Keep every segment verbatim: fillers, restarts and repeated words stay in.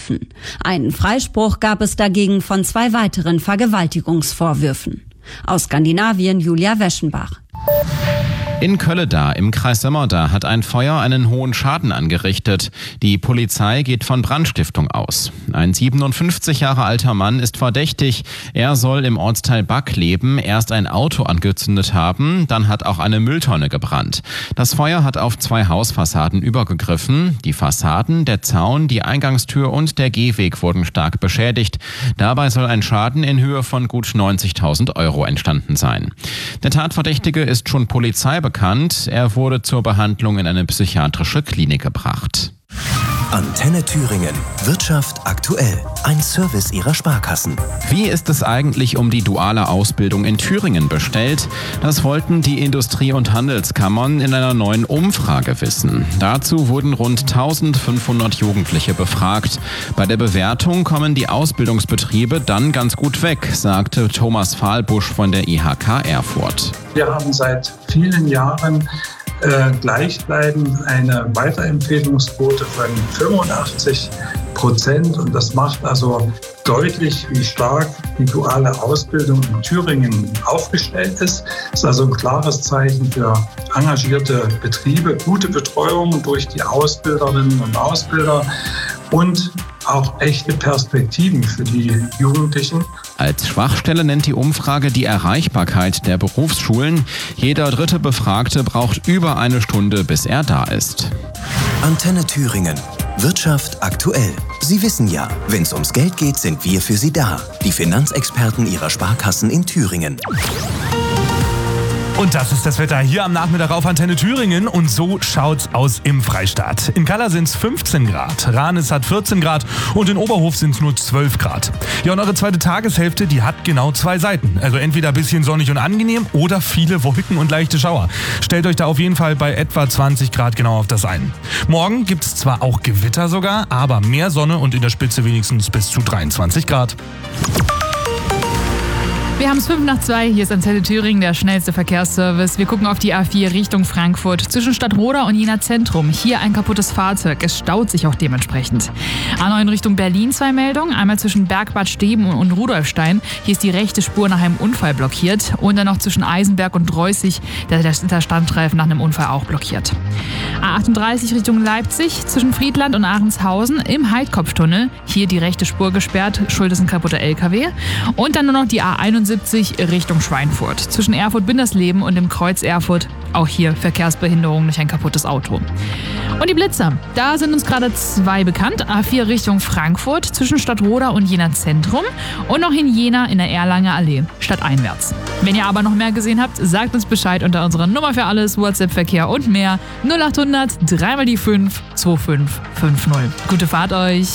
verhelfen. Einen Freispruch gab es dagegen von zwei weiteren Vergewaltigungsvorwürfen. Aus Skandinavien Julia Weschenbach. In Kölleda im Kreis Sömmerda hat ein Feuer einen hohen Schaden angerichtet. Die Polizei geht von Brandstiftung aus. Ein siebenundfünfzig Jahre alter Mann ist verdächtig. Er soll im Ortsteil Backleben erst ein Auto angezündet haben, dann hat auch eine Mülltonne gebrannt. Das Feuer hat auf zwei Hausfassaden übergegriffen. Die Fassaden, der Zaun, die Eingangstür und der Gehweg wurden stark beschädigt. Dabei soll ein Schaden in Höhe von gut neunzigtausend Euro entstanden sein. Der Tatverdächtige ist schon polizeibekannt. Er wurde zur Behandlung in eine psychiatrische Klinik gebracht. Antenne Thüringen. Wirtschaft aktuell. Ein Service Ihrer Sparkassen. Wie ist es eigentlich um die duale Ausbildung in Thüringen bestellt? Das wollten die Industrie- und Handelskammern in einer neuen Umfrage wissen. Dazu wurden rund eintausendfünfhundert Jugendliche befragt. Bei der Bewertung kommen die Ausbildungsbetriebe dann ganz gut weg, sagte Thomas Fahlbusch von der I H K Erfurt. Wir haben seit vielen Jahren äh, gleichbleibend eine Weiterempfehlungsquote von fünfundachtzig Prozent und das macht also deutlich, wie stark die duale Ausbildung in Thüringen aufgestellt ist. Das ist also ein klares Zeichen für engagierte Betriebe, gute Betreuung durch die Ausbilderinnen und Ausbilder und auch echte Perspektiven für die Jugendlichen. Als Schwachstelle nennt die Umfrage die Erreichbarkeit der Berufsschulen. Jeder dritte Befragte braucht über eine Stunde, bis er da ist. Antenne Thüringen. Wirtschaft aktuell. Sie wissen ja, wenn es ums Geld geht, sind wir für Sie da. Die Finanzexperten Ihrer Sparkassen in Thüringen. Und das ist das Wetter hier am Nachmittag auf Antenne Thüringen und so schaut's aus im Freistaat. In Kalla sind's fünfzehn Grad, Ranis hat vierzehn Grad und in Oberhof sind's nur zwölf Grad. Ja, und eure zweite Tageshälfte, die hat genau zwei Seiten. Also entweder ein bisschen sonnig und angenehm oder viele Wolken und leichte Schauer. Stellt euch da auf jeden Fall bei etwa zwanzig Grad genau auf das ein. Morgen gibt's zwar auch Gewitter sogar, aber mehr Sonne und in der Spitze wenigstens bis zu dreiundzwanzig Grad. Wir haben es fünf nach zwei, hier ist Antenne Thüringen, der schnellste Verkehrsservice. Wir gucken auf die A vier Richtung Frankfurt, zwischen Stadtroda und Jena Zentrum. Hier ein kaputtes Fahrzeug, es staut sich auch dementsprechend. A neun Richtung Berlin zwei Meldungen, einmal zwischen Bergbad Steben und Rudolfstein. Hier ist die rechte Spur nach einem Unfall blockiert. Und dann noch zwischen Eisenberg und Dreußig, der, der Standstreifen nach einem Unfall auch blockiert. A achtunddreißig Richtung Leipzig, zwischen Friedland und Ahrenshausen im Heidkopftunnel. Hier die rechte Spur gesperrt, schuld ist ein kaputter L K W. Und dann nur noch die A einundsiebzig Richtung Schweinfurt. Zwischen Erfurt-Bindersleben und dem Kreuz Erfurt. Auch hier Verkehrsbehinderung durch ein kaputtes Auto. Und die Blitzer, da sind uns gerade zwei bekannt. A vier Richtung Frankfurt, zwischen Stadtroda und Jena Zentrum. Und noch in Jena in der Erlanger Allee, stadteinwärts. Wenn ihr aber noch mehr gesehen habt, sagt uns Bescheid unter unserer Nummer für alles, WhatsApp-Verkehr und mehr. null achthundert, drei mal die fünf, zwei fünf fünf null. Gute Fahrt euch!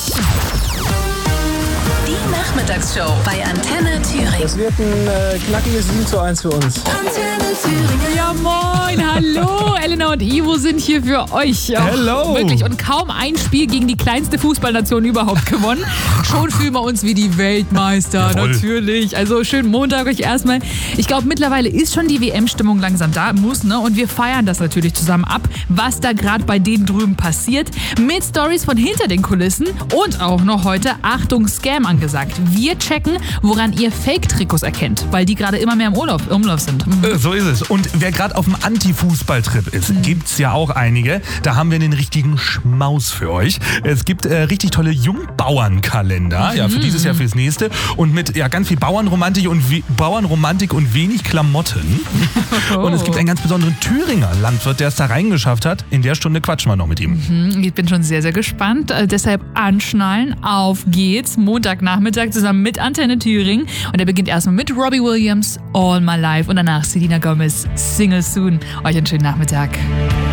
Die Nachmittagsshow bei Antenne Thüringen. Das wird ein äh, knackiges sieben zu eins für uns. Antenne Thüringen. Ja moin, hallo, Elena und Ivo sind hier für euch. Oh, Hello. Wirklich, und kaum ein Spiel gegen die kleinste Fußballnation überhaupt gewonnen. Schon fühlen wir uns wie die Weltmeister, Jawohl. Natürlich. Also schönen Montag euch erstmal. Ich glaube, mittlerweile ist schon die W M-Stimmung langsam da, muss, ne? Und wir feiern das natürlich zusammen ab, was da gerade bei denen drüben passiert. Mit Stories von hinter den Kulissen und auch noch heute, Achtung, Scam angesagt. Wir checken, woran ihr Fake-Trikots erkennt, weil die gerade immer mehr im Urlaub, im Umlauf sind. Mhm. Äh, So ist es. Und wer gerade auf dem Anti-Fußball-Trip ist, mhm. gibt's ja auch einige. Da haben wir den richtigen Schmaus für euch. Es gibt äh, richtig tolle Jungbauernkalender, mhm. ja, für dieses Jahr, fürs nächste. Und mit ja, ganz viel Bauernromantik und, we- Bauernromantik und wenig Klamotten. Oh. Und es gibt einen ganz besonderen Thüringer Landwirt, der es da reingeschafft hat. In der Stunde quatschen wir noch mit ihm. Mhm. Ich bin schon sehr, sehr gespannt. Äh, deshalb anschnallen. Auf geht's. Montagnachmittag zusammen mit Antenne Thüringen. Und er beginnt erstmal mit Robbie Williams, All My Life. Und danach Selena Gomez, Single Soon. Euch einen schönen Nachmittag.